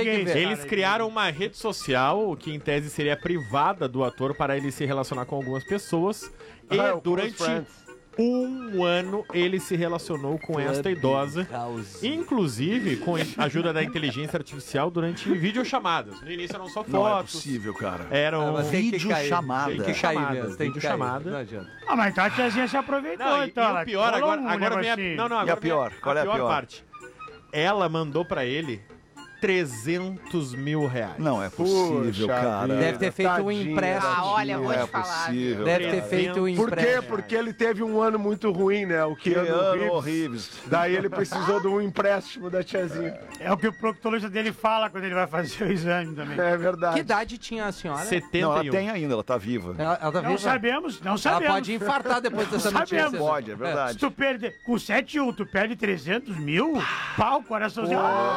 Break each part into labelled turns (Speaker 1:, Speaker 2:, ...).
Speaker 1: tem que ver.
Speaker 2: Eles criaram uma rede social, que em tese seria privada do ator, para ele se relacionar com algumas pessoas. E durante um ano ele se relacionou com esta idosa, inclusive com a ajuda da inteligência artificial durante videochamadas. No início eram só fotos.
Speaker 3: Não é possível, cara.
Speaker 2: Eram
Speaker 3: videochamadas.
Speaker 1: Tem que cair mesmo. Tem que cair.
Speaker 2: Videochamada.
Speaker 1: Não adianta.
Speaker 4: Ah, mas então a tiazinha se aproveitou,
Speaker 2: Não,
Speaker 4: então.
Speaker 2: e o pior, agora vem a... Não,
Speaker 3: E a
Speaker 2: agora
Speaker 3: pior?
Speaker 2: vem
Speaker 3: Qual é a pior?
Speaker 2: parte. Ela mandou pra ele 300 mil reais.
Speaker 3: Não é possível, cara.
Speaker 1: Deve ter feito um empréstimo.
Speaker 5: Ah, olha, vou
Speaker 3: Não é
Speaker 5: te falar.
Speaker 3: possível.
Speaker 1: Deve ter feito um
Speaker 6: Por quê?
Speaker 1: empréstimo.
Speaker 6: Porque ele teve um ano muito ruim, né? O que
Speaker 3: ano horrível.
Speaker 6: Daí ele precisou de um empréstimo da tiazinha.
Speaker 4: É o que o proctologista dele fala quando ele vai fazer o exame também.
Speaker 6: É verdade.
Speaker 1: Que idade tinha a senhora?
Speaker 2: 71.
Speaker 3: Não, ela tem ainda, ela tá viva.
Speaker 1: Ela tá
Speaker 4: Não
Speaker 1: viva?
Speaker 4: sabemos, não
Speaker 1: Ela
Speaker 4: sabemos.
Speaker 1: pode infartar depois dessa
Speaker 4: Não
Speaker 1: notícia.
Speaker 4: sabemos.
Speaker 3: Pode, é
Speaker 4: Se
Speaker 3: verdade.
Speaker 4: tu perde, com 7,1, tu perde 300 mil, pau, coraçãozinho.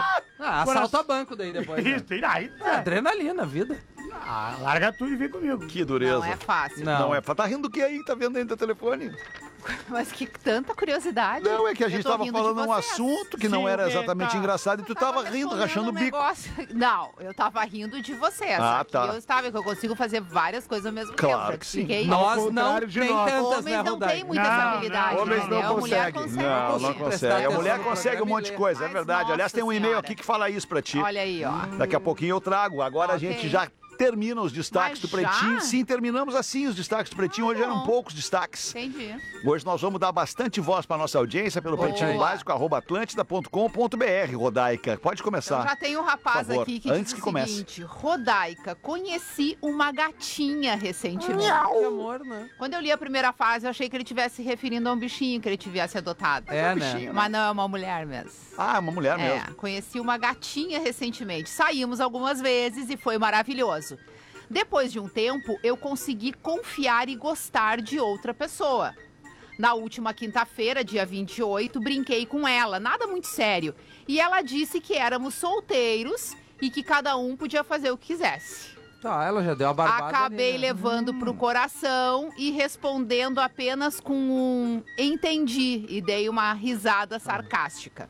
Speaker 1: Assalta banco daí depois. Né?
Speaker 4: Isso, aí,
Speaker 1: Adrenalina, vida.
Speaker 4: larga tudo e vem comigo.
Speaker 3: Que dureza.
Speaker 5: Não é fácil.
Speaker 3: Não é. Tá rindo do que aí? Tá vendo aí no teu telefone?
Speaker 5: Mas que tanta curiosidade.
Speaker 3: Não, é que a
Speaker 5: Eu
Speaker 3: gente
Speaker 5: tô
Speaker 3: tava
Speaker 5: rindo de
Speaker 3: falando um
Speaker 5: vocês.
Speaker 3: assunto que não
Speaker 4: Sim,
Speaker 3: era
Speaker 4: o quê,
Speaker 3: exatamente
Speaker 4: cara?
Speaker 3: engraçado e tu tava rindo, rachando o bico.
Speaker 5: Não, eu tava rindo de vocês.
Speaker 3: Ah,
Speaker 5: Aqui
Speaker 3: tá.
Speaker 5: Eu estava, que eu consigo fazer várias coisas ao mesmo
Speaker 3: Claro
Speaker 5: tempo.
Speaker 3: que sim.
Speaker 5: Expliquei.
Speaker 1: Nós não
Speaker 6: contrário de
Speaker 1: tem
Speaker 6: nós.
Speaker 1: tantas,
Speaker 5: Homens
Speaker 1: né,
Speaker 5: não
Speaker 1: Rodai?
Speaker 5: têm muita
Speaker 4: Não,
Speaker 5: essa
Speaker 4: não,
Speaker 5: habilidade.
Speaker 6: homens não
Speaker 5: né? A mulher
Speaker 6: conseguem.
Speaker 5: consegue.
Speaker 3: Não, não
Speaker 1: Prestar
Speaker 3: consegue. A
Speaker 1: atenção
Speaker 3: mulher
Speaker 1: no
Speaker 3: consegue um
Speaker 1: programa
Speaker 3: monte de
Speaker 1: e
Speaker 3: coisa, é
Speaker 5: Mas,
Speaker 3: verdade. Aliás, tem um
Speaker 5: nossa
Speaker 3: e-mail
Speaker 5: senhora.
Speaker 3: aqui que fala isso pra ti.
Speaker 5: Olha aí, ó.
Speaker 3: Daqui a pouquinho eu trago. Agora a gente
Speaker 5: Ok.
Speaker 3: já termina os destaques
Speaker 5: Mas
Speaker 3: do Pretinho.
Speaker 5: já?
Speaker 3: Sim, terminamos assim os destaques do Pretinho. Hoje eram
Speaker 5: bom.
Speaker 3: poucos destaques.
Speaker 5: Entendi.
Speaker 3: Hoje nós vamos dar bastante voz para nossa audiência pelo
Speaker 5: Boa.
Speaker 3: pretinho básico @atlantida.com.br. Rodaica, pode começar.
Speaker 5: Então já tem um rapaz
Speaker 3: Por favor,
Speaker 5: aqui que
Speaker 3: antes
Speaker 5: diz
Speaker 3: que
Speaker 5: o seguinte: Rodaica, conheci uma gatinha recentemente.
Speaker 1: Que amor, né?
Speaker 5: Quando eu li a primeira fase, eu achei que ele estivesse se referindo a um bichinho que ele tivesse adotado.
Speaker 1: É, né?
Speaker 5: Mas não, é uma mulher mesmo.
Speaker 3: Ah, uma mulher mesmo.
Speaker 5: É, conheci uma gatinha recentemente. Saímos algumas vezes e foi maravilhoso. Depois de um tempo, eu consegui confiar e gostar de outra pessoa. Na última quinta-feira, dia 28, brinquei com ela, nada muito sério. E ela disse que éramos solteiros e que cada um podia fazer o que quisesse.
Speaker 1: Tá, ela já deu a barbada.
Speaker 5: Acabei
Speaker 1: ali, né?
Speaker 5: levando pro coração e respondendo apenas com um entendi e dei uma risada sarcástica.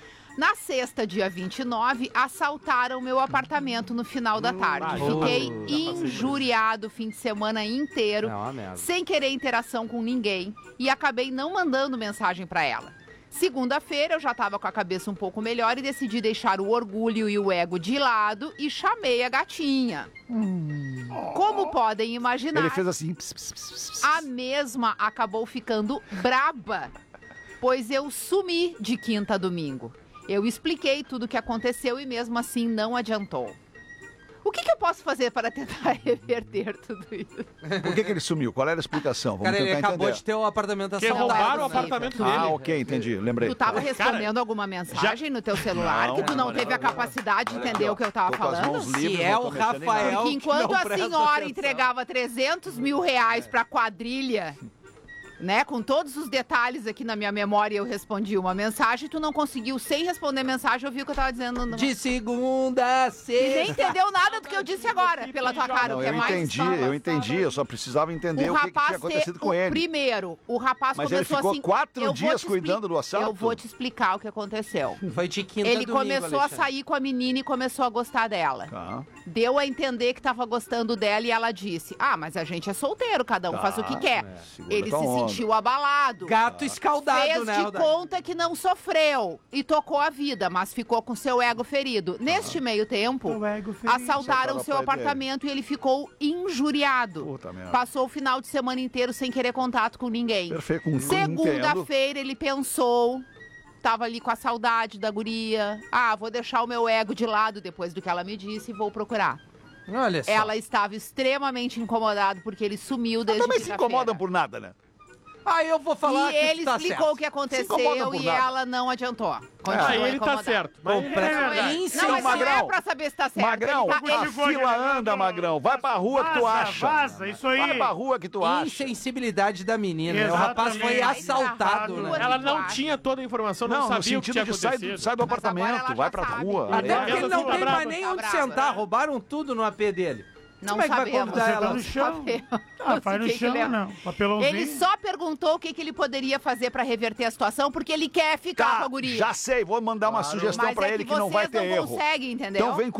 Speaker 5: Na sexta, dia 29, assaltaram meu apartamento no final da tarde. Fiquei injuriado o fim de semana inteiro,
Speaker 1: É uma merda.
Speaker 5: sem querer interação com ninguém, e acabei não mandando mensagem pra ela. Segunda-feira eu já tava com a cabeça um pouco melhor e decidi deixar o orgulho e o ego de lado e chamei a gatinha. Como podem imaginar,
Speaker 3: Ele fez assim. Ps, ps, ps, ps, ps.
Speaker 5: a mesma acabou ficando braba, pois eu sumi de quinta a domingo. Eu expliquei tudo o que aconteceu e mesmo assim não adiantou. O que eu posso fazer para tentar reverter tudo isso?
Speaker 3: Por que ele sumiu? Qual era a explicação? Vamos
Speaker 1: Cara, ele
Speaker 3: tentar
Speaker 1: acabou
Speaker 3: entender.
Speaker 1: de ter o apartamento
Speaker 2: Porque
Speaker 1: assaltado.
Speaker 2: roubaram o
Speaker 5: né?
Speaker 2: apartamento dele.
Speaker 3: Ah, ok, entendi. Lembrei.
Speaker 5: Tu tava respondendo alguma mensagem no teu celular
Speaker 3: Não,
Speaker 5: que tu não
Speaker 3: olha,
Speaker 5: teve a
Speaker 3: olha,
Speaker 5: capacidade de
Speaker 3: olha
Speaker 5: entender
Speaker 3: aqui, ó.
Speaker 5: o que eu tava
Speaker 3: Tô com as
Speaker 5: falando?
Speaker 3: mãos livres,
Speaker 1: Se é
Speaker 3: não tô
Speaker 1: o
Speaker 3: mexendo em nada.
Speaker 1: Rafael-
Speaker 5: Porque
Speaker 1: que
Speaker 5: enquanto
Speaker 1: não
Speaker 5: a
Speaker 1: presta
Speaker 5: senhora
Speaker 1: atenção.
Speaker 5: entregava 300 mil reais pra quadrilha, né, com todos os detalhes aqui na minha memória, eu respondi uma mensagem, tu não conseguiu, sem responder mensagem, ouvir o que eu tava dizendo.
Speaker 1: De segunda a
Speaker 5: E
Speaker 1: sexta.
Speaker 5: nem entendeu nada do que eu disse agora, pela tua cara,
Speaker 3: Não,
Speaker 5: o que é
Speaker 3: eu
Speaker 5: mais...
Speaker 3: entendi. Eu só precisava entender
Speaker 5: O
Speaker 3: o que tinha
Speaker 5: rapaz
Speaker 3: acontecido com ele.
Speaker 5: Primeiro, o rapaz
Speaker 3: Mas ele
Speaker 5: começou
Speaker 3: ficou
Speaker 5: assim...
Speaker 3: 4
Speaker 5: eu vou
Speaker 3: dias
Speaker 5: te
Speaker 3: cuidando do assalto?
Speaker 5: Eu vou te explicar o que aconteceu.
Speaker 1: Foi de quinta
Speaker 5: Ele
Speaker 1: domingo,
Speaker 5: começou a
Speaker 1: Alexandre.
Speaker 5: sair com a menina e começou a gostar dela.
Speaker 3: Tá.
Speaker 5: Deu a entender que tava gostando dela e ela disse: ah, mas a gente é solteiro, cada um faz o que quer.
Speaker 3: Segura
Speaker 5: Ele
Speaker 3: tua
Speaker 5: se
Speaker 3: onda.
Speaker 5: sentiu abalado.
Speaker 1: Gato escaldado,
Speaker 5: Fez
Speaker 1: né,
Speaker 5: de
Speaker 1: Rodai?
Speaker 5: conta que não sofreu e tocou a vida, mas ficou com seu ego ferido. Neste meio tempo,
Speaker 4: Seu ego ferido.
Speaker 5: assaltaram o seu
Speaker 3: Assaltaram o pai
Speaker 5: apartamento e ele ficou injuriado.
Speaker 3: Puta merda.
Speaker 5: Passou o final de semana inteiro sem querer contato com ninguém.
Speaker 3: Perfeito, com
Speaker 5: Segunda-feira ele pensou, tava ali com a saudade da guria. Ah, vou deixar o meu ego de lado depois do que ela me disse e vou procurar.
Speaker 1: Olha só.
Speaker 5: Ela estava extremamente incomodada porque ele sumiu desde
Speaker 3: Também se
Speaker 5: quinta-feira.
Speaker 3: incomodam por nada, né?
Speaker 1: Aí eu vou falar
Speaker 5: E
Speaker 1: que
Speaker 5: ele
Speaker 1: tu tá
Speaker 5: explicou
Speaker 1: certo.
Speaker 5: o que
Speaker 3: Se
Speaker 5: aconteceu
Speaker 3: incomodam por
Speaker 5: e
Speaker 3: nada.
Speaker 5: ela não adiantou. Continua
Speaker 2: Aí ele tá
Speaker 5: incomodada.
Speaker 2: certo. Mas
Speaker 5: Não, mas não é
Speaker 3: Magrão.
Speaker 5: pra saber se tá certo.
Speaker 3: Magrão,
Speaker 5: Ele tá-
Speaker 3: a
Speaker 5: ele-
Speaker 3: fila anda, Magrão. Vai pra rua que tu
Speaker 4: Vaza,
Speaker 3: acha.
Speaker 4: vaza, isso aí.
Speaker 3: Vai pra rua que tu acha.
Speaker 1: Insensibilidade da menina. Né? O rapaz foi
Speaker 4: Exatamente.
Speaker 1: assaltado,
Speaker 5: Mas
Speaker 1: né?
Speaker 2: ela
Speaker 5: tu
Speaker 2: não
Speaker 5: acha?
Speaker 2: tinha toda a informação, não,
Speaker 3: Não, no
Speaker 2: sabia o que tinha
Speaker 3: sentido de sai
Speaker 2: acontecido.
Speaker 3: do
Speaker 5: Mas agora
Speaker 3: apartamento,
Speaker 5: ela
Speaker 3: vai
Speaker 5: já
Speaker 3: pra
Speaker 5: sabe.
Speaker 3: rua.
Speaker 1: Até
Speaker 2: É,
Speaker 1: porque ele
Speaker 2: ela
Speaker 1: não
Speaker 2: tá
Speaker 1: tem
Speaker 2: brava.
Speaker 1: mais nem
Speaker 5: Tá
Speaker 1: onde
Speaker 5: brava,
Speaker 1: sentar.
Speaker 5: né?
Speaker 1: Roubaram tudo no AP dele.
Speaker 5: Não
Speaker 1: Como é que vai
Speaker 5: sabemos.
Speaker 1: convidar
Speaker 4: Você
Speaker 1: ela?
Speaker 4: tá no chão.
Speaker 5: Sabemos.
Speaker 4: Ah, faz no
Speaker 5: Fiquei
Speaker 4: chão,
Speaker 5: que
Speaker 4: não. Papelãozinho.
Speaker 5: Ele só perguntou o que ele poderia fazer pra reverter a situação, porque ele quer ficar com
Speaker 3: Tá,
Speaker 5: a guria.
Speaker 3: já sei. Vou mandar uma sugestão
Speaker 5: Mas
Speaker 3: pra
Speaker 5: é
Speaker 3: ele que não vai ter
Speaker 5: vocês não
Speaker 3: erro.
Speaker 5: conseguem, entendeu?
Speaker 3: Então vem